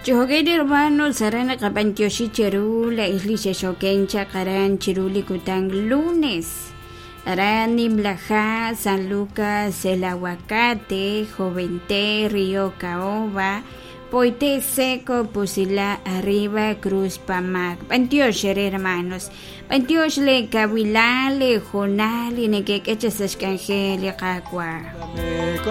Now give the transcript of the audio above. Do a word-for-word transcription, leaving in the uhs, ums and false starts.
Chogueira hermanos, Sarana Capantioshi Cheru, la isla Shokencha, Caran, Chiruli Kutang, lunes. Arani, Blaja, San Lucas, El Aguacate, Jovente, Río Caoba, Poite Seco, Pusila, Arriba, Cruz Pamac. Pantiosh, hermanos. Pantiosh le Cabilale, Jonale, Nequechas Escangeli, Cacua.